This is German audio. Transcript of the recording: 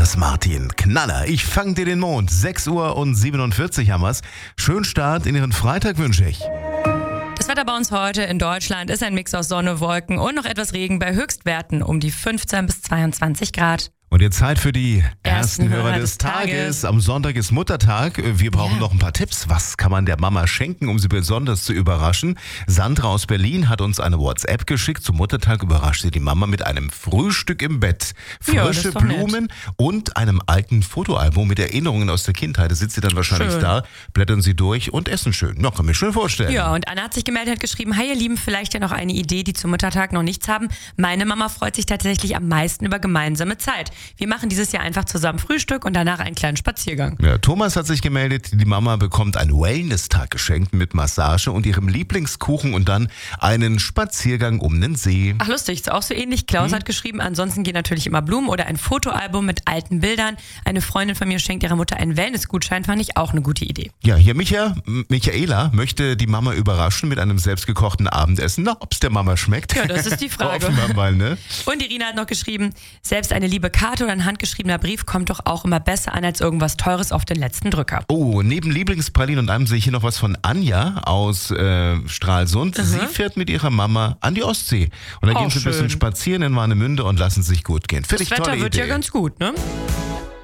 Chris Martin, Knaller, ich fang dir den Mond. 6:47 haben wir's. Schönen Start in Ihren Freitag wünsche ich. Das Wetter bei uns heute in Deutschland ist ein Mix aus Sonne, Wolken und noch etwas Regen bei Höchstwerten um die 15 bis 22 Grad. Und jetzt Zeit für die ersten Hörer des Tages. Am Sonntag ist Muttertag. Wir brauchen noch ein paar Tipps. Was kann man der Mama schenken, um sie besonders zu überraschen? Sandra aus Berlin hat uns eine WhatsApp geschickt. Zum Muttertag überrascht sie die Mama mit einem Frühstück im Bett. Frische Blumen und einem alten Fotoalbum mit Erinnerungen aus der Kindheit. Da sitzt sie dann wahrscheinlich da, blättern sie durch und essen schön. Noch kann ich mir schön vorstellen. Ja, und Anna hat sich gemeldet, hat geschrieben, hi ihr Lieben, vielleicht ja noch eine Idee, die zum Muttertag noch nichts haben. Meine Mama freut sich tatsächlich am meisten über gemeinsame Zeit. Wir machen dieses Jahr einfach zusammen Frühstück und danach einen kleinen Spaziergang. Ja, Thomas hat sich gemeldet, die Mama bekommt einen Wellness-Tag geschenkt mit Massage und ihrem Lieblingskuchen und dann einen Spaziergang um den See. Ach lustig, ist auch so ähnlich. Klaus hat geschrieben, ansonsten gehen natürlich immer Blumen oder ein Fotoalbum mit alten Bildern. Eine Freundin von mir schenkt ihrer Mutter einen Wellness-Gutschein, fand ich auch eine gute Idee. Ja, hier Michaela möchte die Mama überraschen mit einem selbstgekochten Abendessen. Na, ob's der Mama schmeckt. Ja, das ist die Frage. Mal, ne? Und Irina hat noch geschrieben, selbst eine liebe Karte oder ein handgeschriebener Brief kommt doch auch immer besser an als irgendwas Teures auf den letzten Drücker. Oh, neben Lieblingspralinen und allem sehe ich hier noch was von Anja aus Stralsund. Sie fährt mit ihrer Mama an die Ostsee. Und da gehen sie ein bisschen spazieren in Warnemünde und lassen sich gut gehen. Das Wetter wird ja ganz gut, ne?